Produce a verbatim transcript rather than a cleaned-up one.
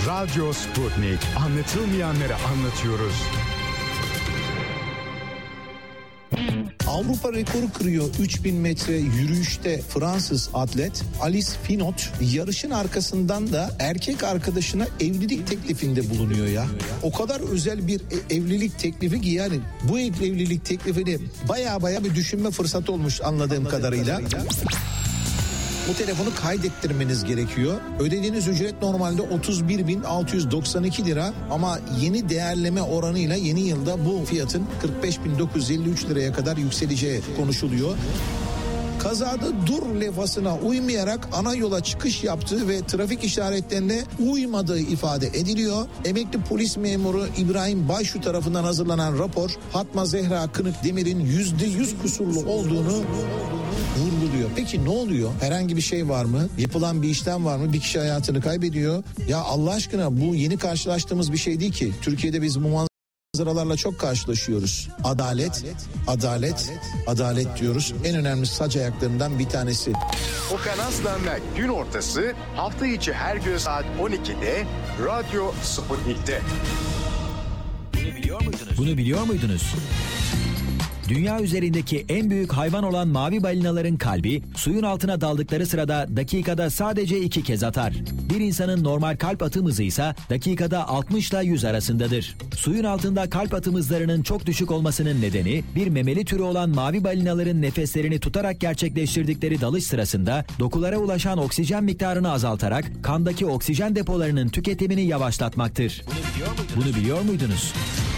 Radyo Sputnik. Anlatılmayanları anlatıyoruz. Avrupa rekoru kırıyor üç bin metre yürüyüşte Fransız atlet Alice Finot. Yarışın arkasından da erkek arkadaşına evlilik teklifinde bulunuyor ya. O kadar özel bir evlilik teklifi ki yani bu evlilik teklifini baya baya bir düşünme fırsatı olmuş anladığım, anladığım kadarıyla. kadarıyla. Bu telefonu kaydettirmeniz gerekiyor. Ödediğiniz ücret normalde otuz bir bin altı yüz doksan iki lira ama yeni değerleme oranıyla yeni yılda bu fiyatın kırk beş bin dokuz yüz elli üç liraya kadar yükseleceği konuşuluyor. Kazada dur levhasına uymayarak ana yola çıkış yaptığı ve trafik işaretlerine uymadığı ifade ediliyor. Emekli polis memuru İbrahim Bayşu tarafından hazırlanan rapor Fatma Zehra Kınık Demir'in yüzde yüz kusurlu olduğunu vurguluyor. Peki ne oluyor? Herhangi bir şey var mı? Yapılan bir işlem var mı? Bir kişi hayatını kaybediyor. Ya Allah aşkına bu yeni karşılaştığımız bir şey değil ki. Türkiye'de biz bu manzaralarla çok karşılaşıyoruz. Adalet, adalet, adalet diyoruz. En önemli saç ayaklarından bir tanesi. Okan Aslan'la gün ortası hafta içi her gün saat on ikide Radyo Sputnik'te. Bunu biliyor muydunuz? Bunu biliyor muydunuz? Dünya üzerindeki en büyük hayvan olan mavi balinaların kalbi suyun altına daldıkları sırada dakikada sadece iki kez atar. Bir insanın normal kalp atım hızı ise dakikada altmış ile yüz arasındadır. Suyun altında kalp atım hızlarının çok düşük olmasının nedeni bir memeli türü olan mavi balinaların nefeslerini tutarak gerçekleştirdikleri dalış sırasında dokulara ulaşan oksijen miktarını azaltarak kandaki oksijen depolarının tüketimini yavaşlatmaktır. Bunu biliyor muydunuz? Bunu biliyor muydunuz?